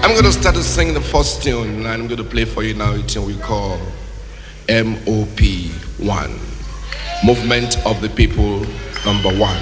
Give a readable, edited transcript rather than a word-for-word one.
I'm going to start to sing the first tune, and I'm going to play for you now a tune we call MOP1, Movement of the People number 1.